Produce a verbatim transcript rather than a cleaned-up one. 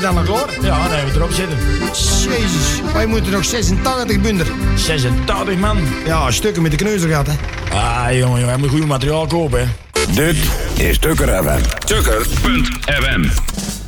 dan nog klaar? Ja, dan hebben we erop zitten. Jezus, wij moeten nog zesentachtig bunder. zesentachtig man. Ja, stukken met de kneuzel gehad, hè. Ah, jongen, jongen, hij moet goed materiaal kopen, hè. Dit is Tukker F M. Tukker punt F M.